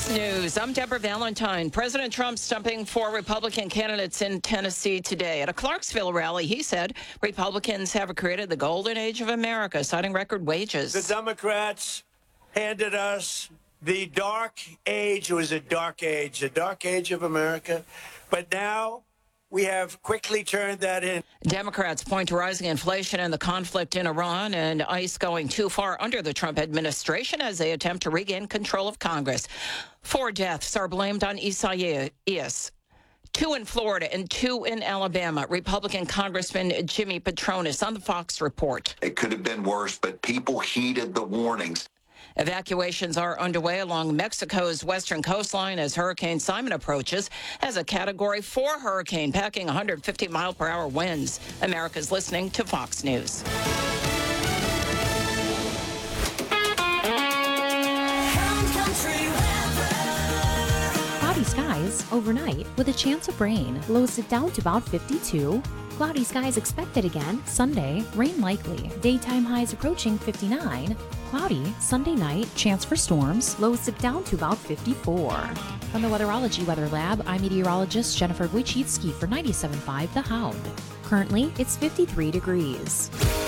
Fox News. I'm Deborah Valentine. President Trump stumping for Republican candidates in Tennessee today. At a Clarksville rally, he said Republicans have created the golden age of America, citing record wages. The Democrats handed us the dark age. It was a dark age of America. But now we have quickly turned that in. Democrats point to rising inflation and the conflict in Iran and ICE going too far under the Trump administration as they attempt to regain control of Congress. 4 deaths are blamed on Isaias. 2 in Florida and 2 in Alabama. Republican Congressman Jimmy Patronis on the Fox Report. It could have been worse, but people heeded the warnings. Evacuations are underway along Mexico's western coastline as Hurricane Simon approaches as a Category 4 hurricane, packing 150-mile-per-hour winds. America's listening to Fox News. Cloudy skies overnight with a chance of rain. Lows it down to about 52. Cloudy skies expected again Sunday. Rain likely. Daytime highs approaching 59. Cloudy Sunday night. Chance for storms. Lows dip down to about 54. From the Weatherology Weather Lab, I'm meteorologist Jennifer Wojcicki for 97.5 The Hound. Currently, it's 53 degrees.